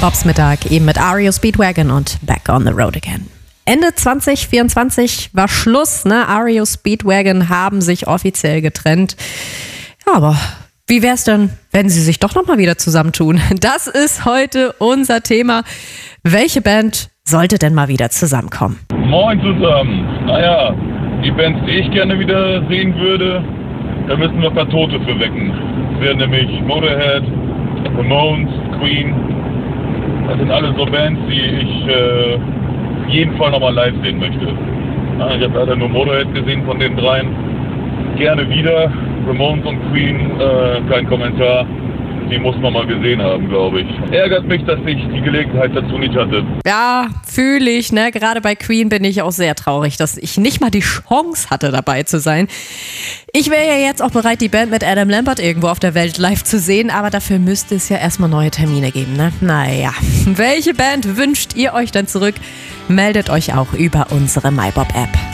Bobs Mittag eben mit REO Speedwagon und Back on the Road Again. Ende 2024 war Schluss, ne? REO Speedwagon haben sich offiziell getrennt. Ja, aber wie wär's denn, wenn sie sich doch nochmal wieder zusammentun? Das ist heute unser Thema. Welche Band sollte denn mal wieder zusammenkommen? Moin zusammen. Naja, die Bands, die ich gerne wieder sehen würde, da müssen wir ein paar Tote für wecken. Das wären nämlich Motorhead, Ramones, Queen. Das sind alles so Bands, die ich auf jeden Fall nochmal live sehen möchte. Ich habe leider nur Motorhead gesehen von den dreien. Gerne wieder. Ramones und Queen, kein Kommentar. Die muss man mal gesehen haben, glaube ich. Ärgert mich, dass ich die Gelegenheit dazu nicht hatte. Ja, fühle ich, ne? Gerade bei Queen bin ich auch sehr traurig, dass ich nicht mal die Chance hatte, dabei zu sein. Ich wäre ja jetzt auch bereit, die Band mit Adam Lambert irgendwo auf der Welt live zu sehen, aber dafür müsste es ja erstmal neue Termine geben, ne? Naja, welche Band wünscht ihr euch denn zurück? Meldet euch auch über unsere MyBob-App.